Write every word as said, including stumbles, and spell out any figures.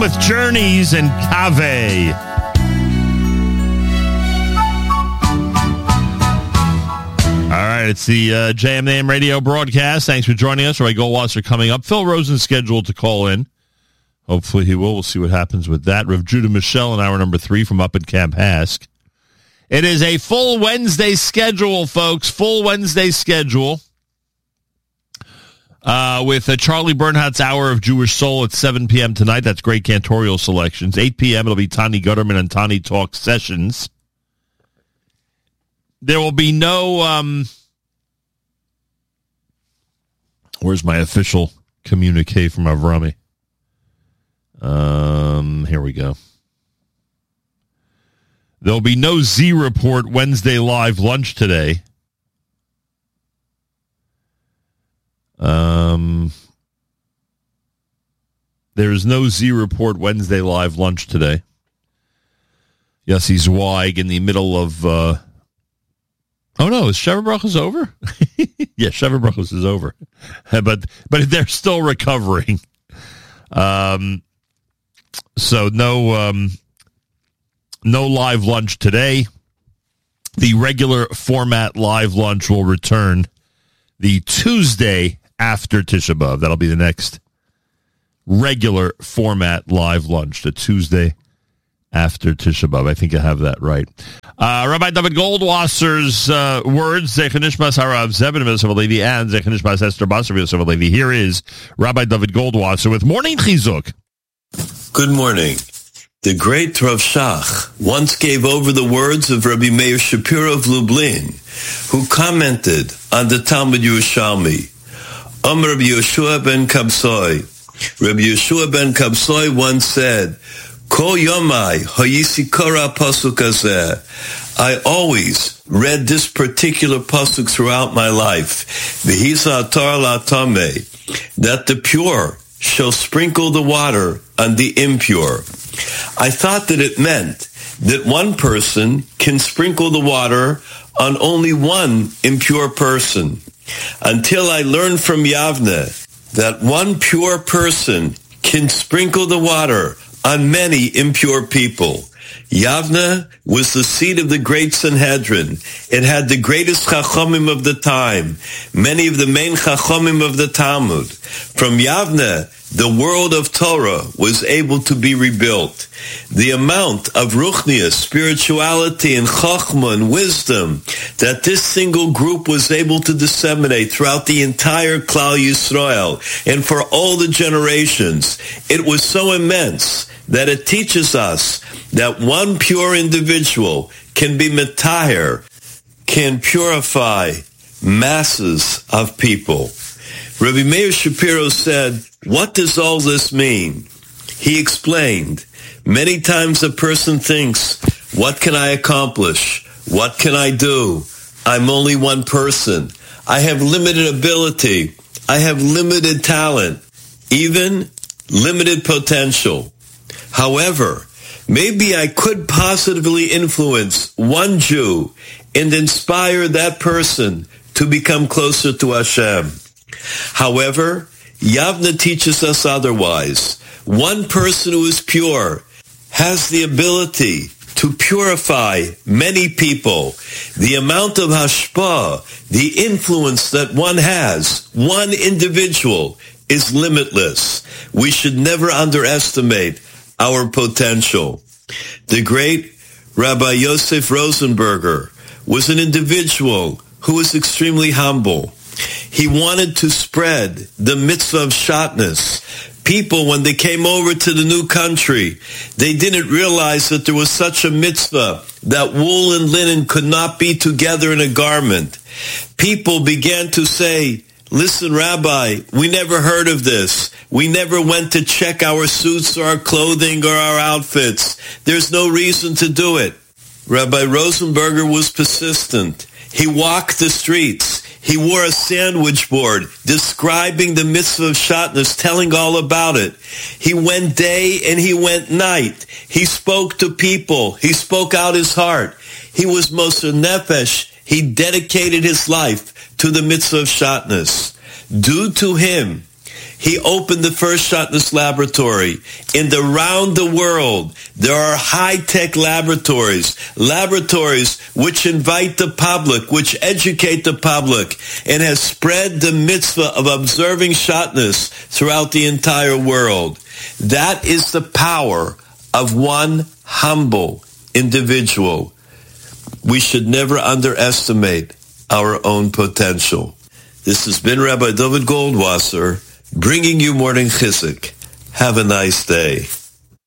with Journeys and Cave. All right, it's the uh, J M A M radio broadcast. Thanks for joining us. Roy Goldwasser coming up. Phil Rosen's scheduled to call in. Hopefully he will. We'll see what happens with that. Rav Judah Michelle in hour number three from up in Camp Hask. It is a full Wednesday schedule, folks. Full Wednesday schedule. Uh, with uh, Charlie Bernhardt's Hour of Jewish Soul at seven p.m. tonight. That's great cantorial selections. eight p.m. it'll be Tani Gutterman and Tani Talk Sessions. There will be no, um, where's my official communique from Avrami? Um, here we go. There'll be no Z Report Wednesday live lunch today. Um, there's no Z Report Wednesday live lunch today. Yossi Zweig in the middle of, uh, oh no, is Sheva Brachos over? Yeah, Sheva Brachos is over. but, but they're still recovering. Um, so no, um, no live lunch today. The regular format live lunch will return the Tuesday after Tisha B'Av. That'll be the next regular format live lunch, the Tuesday after Tisha B'Av. I think I have that right. Uh, Rabbi David Goldwasser's uh, words, Zecher Nishmas Harav Zebin Yosef Alevi and Zecher Nishmas Esther Basar Yosef Alevi. Here is Rabbi David Goldwasser with Morning Chizuk. Good morning. The great Rav Shach once gave over the words of Rabbi Meir Shapiro of Lublin, who commented on the Talmud Yerushalmi. Om Rabbi Yeshua ben Kabsoi. Rabbi Yeshua ben Kabsoi once said, Kol Yomai Hayisi Kora Pasuk Hazeh. I always read this particular pasuk throughout my life. V'hisa atar la'tameh, that the pure shall sprinkle the water on the impure. I thought that it meant that one person can sprinkle the water on only one impure person, until I learned from Yavne that one pure person can sprinkle the water on many impure people. Yavne was the seat of the great Sanhedrin. It had the greatest chachamim of the time, many of the main chachamim of the Talmud. From Yavne, the world of Torah was able to be rebuilt. The amount of ruchnius, spirituality, and chachma and wisdom that this single group was able to disseminate throughout the entire Klal Yisrael and for all the generations, it was so immense that it teaches us that one pure individual can be metaher, can purify masses of people. Rabbi Meir Shapiro said, what does all this mean? He explained, many times a person thinks, what can I accomplish? What can I do? I'm only one person. I have limited ability. I have limited talent, even limited potential. However, maybe I could positively influence one Jew and inspire that person to become closer to Hashem. However, Yavne teaches us otherwise. One person who is pure has the ability to purify many people. The amount of hashpah, the influence that one has, one individual, is limitless. We should never underestimate our potential. The great Rabbi Yosef Rosenberger was an individual who was extremely humble. He wanted to spread the mitzvah of shatnez. People, when they came over to the new country, they didn't realize that there was such a mitzvah, that wool and linen could not be together in a garment. People began to say, listen, Rabbi, we never heard of this. We never went to check our suits or our clothing or our outfits. There's no reason to do it. Rabbi Rosenberger was persistent. He walked the streets. He wore a sandwich board describing the mitzvah of shatnez, telling all about it. He went day and he went night. He spoke to people. He spoke out his heart. He was Moser Nefesh. He dedicated his life to the mitzvah of shatnez. Due to him, He opened the first Shatnez laboratory. In the round the world, there are high-tech laboratories, laboratories which invite the public, which educate the public, and has spread the mitzvah of observing Shatnez throughout the entire world. That is the power of one humble individual. We should never underestimate our own potential. This has been Rabbi David Goldwasser, bringing you Morning Chizuk. Have a nice day.